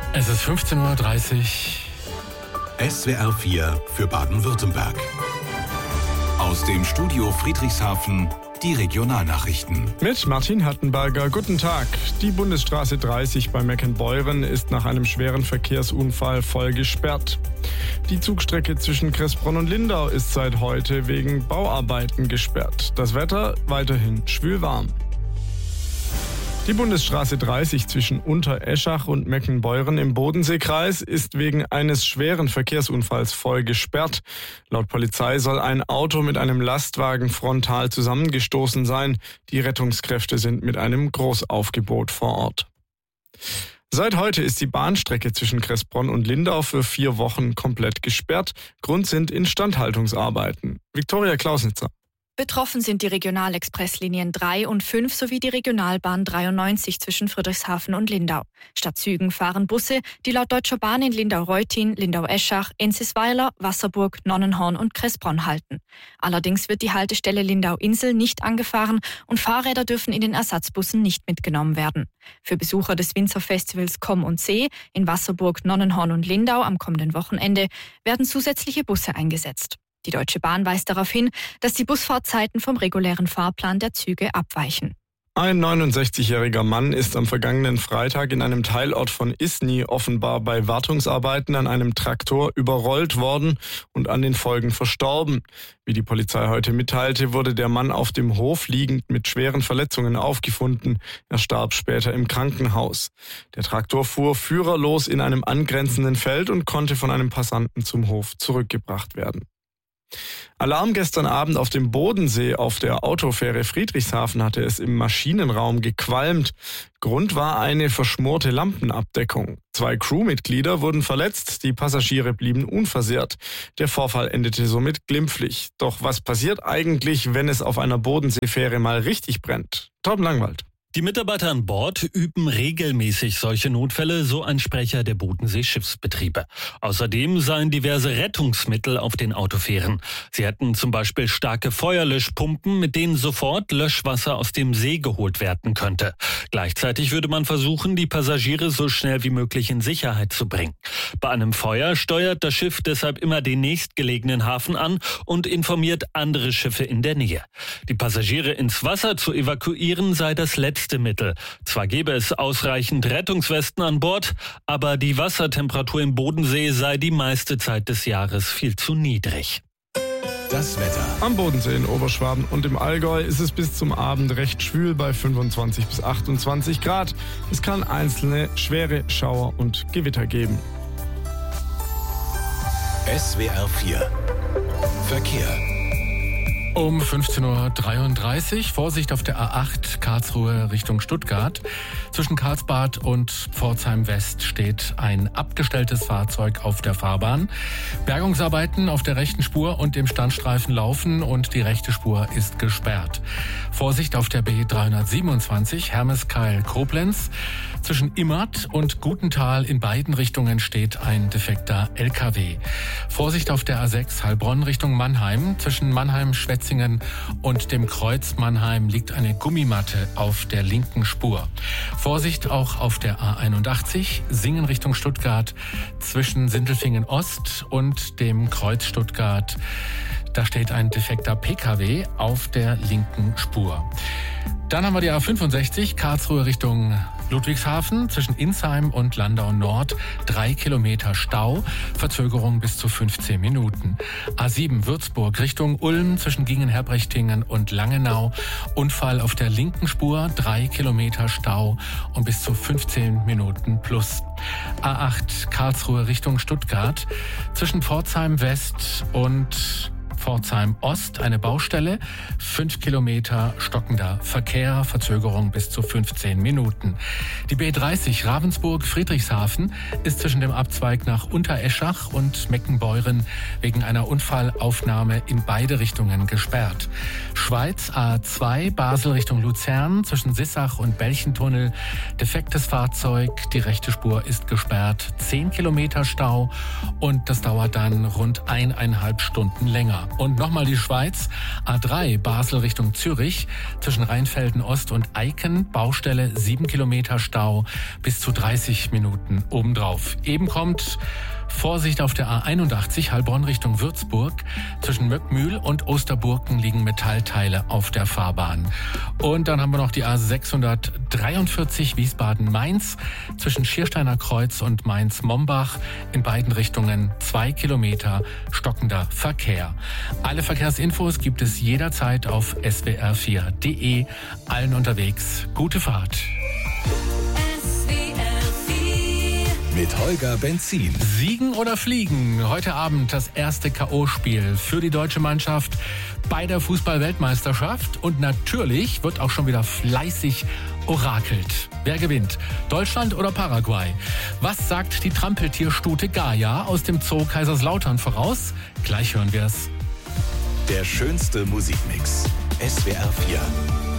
Es ist 15:30 Uhr. SWR 4 für Baden-Württemberg. Aus dem Studio Friedrichshafen die Regionalnachrichten. Mit Martin Hattenberger, guten Tag. Die Bundesstraße 30 bei Meckenbeuren ist nach einem schweren Verkehrsunfall voll gesperrt. Die Zugstrecke zwischen Kressbronn und Lindau ist seit heute wegen Bauarbeiten gesperrt. Das Wetter weiterhin schwülwarm. Die Bundesstraße 30 zwischen Untereschach und Meckenbeuren im Bodenseekreis ist wegen eines schweren Verkehrsunfalls voll gesperrt. Laut Polizei soll ein Auto mit einem Lastwagen frontal zusammengestoßen sein. Die Rettungskräfte sind mit einem Großaufgebot vor Ort. Seit heute ist die Bahnstrecke zwischen Kressbronn und Lindau für 4 Wochen komplett gesperrt. Grund sind Instandhaltungsarbeiten. Viktoria Klausnitzer. Betroffen sind die Regionalexpresslinien 3 und 5 sowie die Regionalbahn 93 zwischen Friedrichshafen und Lindau. Statt Zügen fahren Busse, die laut Deutscher Bahn in Lindau-Reutin, Lindau-Eschach, Enzisweiler, Wasserburg, Nonnenhorn und Kressbronn halten. Allerdings wird die Haltestelle Lindau-Insel nicht angefahren und Fahrräder dürfen in den Ersatzbussen nicht mitgenommen werden. Für Besucher des Winzerfestivals Komm und Seh in Wasserburg, Nonnenhorn und Lindau am kommenden Wochenende werden zusätzliche Busse eingesetzt. Die Deutsche Bahn weist darauf hin, dass die Busfahrtzeiten vom regulären Fahrplan der Züge abweichen. Ein 69-jähriger Mann ist am vergangenen Freitag in einem Teilort von Isny offenbar bei Wartungsarbeiten an einem Traktor überrollt worden und an den Folgen verstorben. Wie die Polizei heute mitteilte, wurde der Mann auf dem Hof liegend mit schweren Verletzungen aufgefunden. Er starb später im Krankenhaus. Der Traktor fuhr führerlos in einem angrenzenden Feld und konnte von einem Passanten zum Hof zurückgebracht werden. Alarm gestern Abend auf dem Bodensee auf der Autofähre Friedrichshafen hatte es im Maschinenraum gequalmt. Grund war eine verschmorte Lampenabdeckung. 2 Crewmitglieder wurden verletzt, die Passagiere blieben unversehrt. Der Vorfall endete somit glimpflich. Doch was passiert eigentlich, wenn es auf einer Bodenseefähre mal richtig brennt? Torben Langwald. Die Mitarbeiter an Bord üben regelmäßig solche Notfälle, so ein Sprecher der Bodensee-Schiffsbetriebe. Außerdem seien diverse Rettungsmittel auf den Autofähren. Sie hätten zum Beispiel starke Feuerlöschpumpen, mit denen sofort Löschwasser aus dem See geholt werden könnte. Gleichzeitig würde man versuchen, die Passagiere so schnell wie möglich in Sicherheit zu bringen. Bei einem Feuer steuert das Schiff deshalb immer den nächstgelegenen Hafen an und informiert andere Schiffe in der Nähe. Die Passagiere ins Wasser zu evakuieren sei das letzte Mittel. Zwar gäbe es ausreichend Rettungswesten an Bord, aber die Wassertemperatur im Bodensee sei die meiste Zeit des Jahres viel zu niedrig. Das Wetter. Am Bodensee in Oberschwaben und im Allgäu ist es bis zum Abend recht schwül bei 25 bis 28 Grad. Es kann einzelne schwere Schauer und Gewitter geben. SWR 4 Verkehr. Um 15:33 Uhr, Vorsicht auf der A8 Karlsruhe Richtung Stuttgart. Zwischen Karlsbad und Pforzheim West steht ein abgestelltes Fahrzeug auf der Fahrbahn. Bergungsarbeiten auf der rechten Spur und dem Standstreifen laufen und die rechte Spur ist gesperrt. Vorsicht auf der B327 Hermeskeil-Koblenz. Zwischen Immert und Gutenthal in beiden Richtungen steht ein defekter LKW. Vorsicht auf der A6 Heilbronn Richtung Mannheim. Zwischen Mannheim-Schwetzingen und dem Kreuz Mannheim liegt eine Gummimatte auf der linken Spur. Vorsicht auch auf der A81 Singen Richtung Stuttgart zwischen Sindelfingen Ost und dem Kreuz Stuttgart. Da steht ein defekter PKW auf der linken Spur. Dann haben wir die A65 Karlsruhe Richtung Ludwigshafen zwischen Insheim und Landau Nord 3 Kilometer Stau, Verzögerung bis zu 15 Minuten. A7 Würzburg Richtung Ulm zwischen Gingen-Herbrechtingen und Langenau, Unfall auf der linken Spur, 3 Kilometer Stau und bis zu 15 Minuten plus. A8 Karlsruhe Richtung Stuttgart zwischen Pforzheim West und Pforzheim Ost eine Baustelle, 5 Kilometer stockender Verkehr, Verzögerung bis zu 15 Minuten. Die B30 Ravensburg-Friedrichshafen ist zwischen dem Abzweig nach Untereschach und Meckenbeuren wegen einer Unfallaufnahme in beide Richtungen gesperrt. Schweiz A2 Basel Richtung Luzern zwischen Sissach und Belchentunnel, defektes Fahrzeug, die rechte Spur ist gesperrt, 10 Kilometer Stau und das dauert dann rund 1,5 Stunden länger. Und nochmal die Schweiz. A3 Basel Richtung Zürich. Zwischen Rheinfelden Ost und Eiken. Baustelle 7 Kilometer Stau. Bis zu 30 Minuten obendrauf. Eben kommt Vorsicht auf der A81 Heilbronn Richtung Würzburg. Zwischen Möckmühl und Osterburken liegen Metallteile auf der Fahrbahn. Und dann haben wir noch die A643 Wiesbaden-Mainz. Zwischen Schiersteiner Kreuz und Mainz-Mombach. In beiden Richtungen 2 Kilometer stockender Verkehr. Alle Verkehrsinfos gibt es jederzeit auf swr4.de. Allen unterwegs gute Fahrt. Mit Holger Benzin. Siegen oder fliegen? Heute Abend das erste K.O.-Spiel für die deutsche Mannschaft bei der Fußball-Weltmeisterschaft. Und natürlich wird auch schon wieder fleißig orakelt. Wer gewinnt? Deutschland oder Paraguay? Was sagt die Trampeltierstute Gaia aus dem Zoo Kaiserslautern voraus? Gleich hören wir es. Der schönste Musikmix. SWR 4.